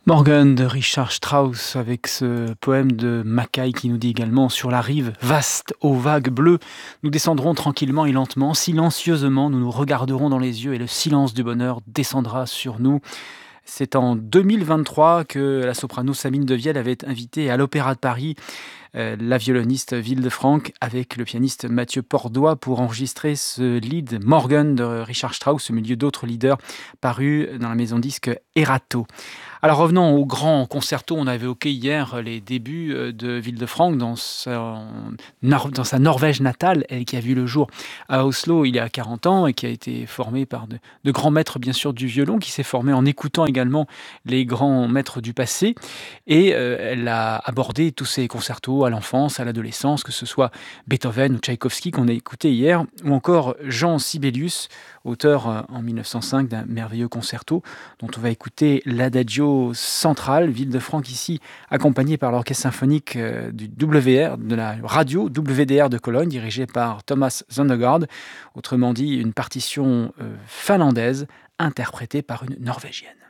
Morgan de Richard Strauss avec ce poème de Mackay qui nous dit également: sur la rive vaste aux vagues bleues, nous descendrons tranquillement et lentement, silencieusement, nous nous regarderons dans les yeux et le silence du bonheur descendra sur nous. C'est en 2023 que la soprano Sabine Devielle avait invité à l'Opéra de Paris la violoniste Wilde-Franck avec le pianiste Mathieu Pordois pour enregistrer ce lead Morgan de Richard Strauss au milieu d'autres leaders parus dans la maison disque Erato. Alors revenons au grand concerto. On a évoqué hier les débuts de Wilde-Franck dans sa Norvège natale, et qui a vu le jour à Oslo il y a 40 ans et qui a été formé par de grands maîtres bien sûr du violon, qui s'est formé en écoutant également les grands maîtres du passé. Et elle a abordé tous ces concertos à l'enfance, à l'adolescence, que ce soit Beethoven ou Tchaïkovski qu'on a écouté hier, ou encore Jean Sibelius, auteur en 1905 d'un merveilleux concerto dont on va écouter l'adagio central. Wilde-Franck ici accompagné par l'orchestre symphonique du WR, de la radio WDR de Cologne, dirigé par Thomas Zondergaard. Autrement dit, une partition finlandaise interprétée par une norvégienne.